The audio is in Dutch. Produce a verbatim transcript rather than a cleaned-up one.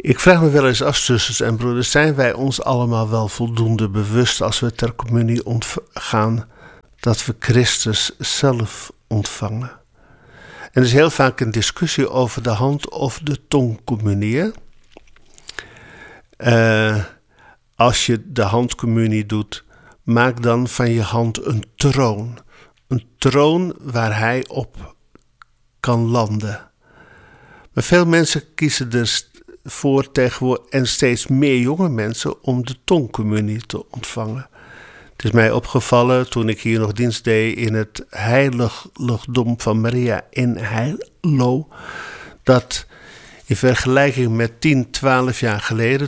Ik vraag me wel eens af, zusters en broeders, zijn wij ons allemaal wel voldoende bewust als we ter communie ontgaan dat we Christus zelf ontvangen? En er is heel vaak een discussie over de hand- of de tongcommunie. Uh, als je de handcommunie doet, maak dan van je hand een troon. Een troon waar hij op kan landen. Maar veel mensen kiezen er voor tegenwoordig, en steeds meer jonge mensen, om de tongcommunie te ontvangen. Het is mij opgevallen toen ik hier nog dienst deed in het heiligdom van Maria in Heilo, dat in vergelijking met tien, twaalf jaar geleden,